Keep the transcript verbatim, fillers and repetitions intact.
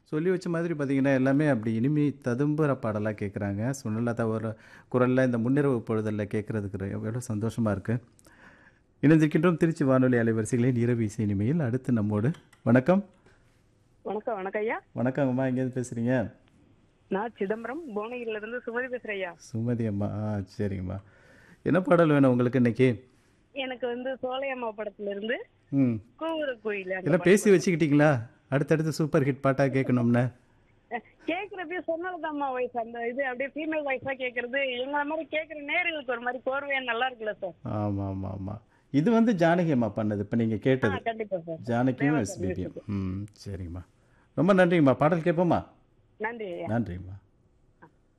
சொல்லி வச்ச மாதிரி பார்த்தீங்கன்னா, எல்லாமே அப்படி இனிமை ததும்புற பாடலா கேட்குறாங்க. சுனலதா ஒரு குரல்ல இந்த முன்னிரவு பொழுதில கேட்கறதுக்கு எவ்வளோ சந்தோஷமா இருக்கு. இணைந்திருக்கின்றோம் திருச்சி வானொலி அலைவரிசைகளின் இரவு இசை இனிமையில். அடுத்து நம்மோடு வணக்கம். வணக்கம் வணக்கம் ஐயா. வணக்கங்கம்மா. எங்கேருந்து பேசுறீங்க? நான் சிதம்பரம் புவனகிரியிலிருந்து சுமதி பேசுறேன் ஐயா. சுமதி அம்மா. ஆ சரிங்கம்மா. என்ன பாடல் வேணும் உங்களுக்கு இன்னைக்கு? எனக்கு வந்து சோலையம்மா படத்துல இருந்து ம். கூவுற குயில் அந்த எல்லாம் பாட்டு பேசி போடுங்க. வச்சுக்கிட்டீங்களா? அடுத்தடுத்து சூப்பர் ஹிட் பாட்டா கேட்கணும்னு. கேக்குறப்ப சொன்னதாம்மா வாய்ஸ் அந்த இது அப்படியே ஃபீமேல் வாய்ஸா கேக்குறது எங்களை மாதிரி கேக்குற நேர்களுக்கு ஒரு மாதிரி கோர்வையா நல்லா இருக்குல்ல சார். ஆமா, ஆமா, ஆமா. இது வந்து ஜானகி அம்மா பண்ணது. இப்ப நீங்க ஆ கேட்டது. கண்டிப்பா சார். ஜானகியும் தேவா சார் எஸ்பிபியும். மியூசிக். ம். சரிங்கம்மா. ரொம்ப நன்றிங்கம்மா. பாடல் கேட்போமா? நன்றி ஐயா. நன்றிங்கம்மா.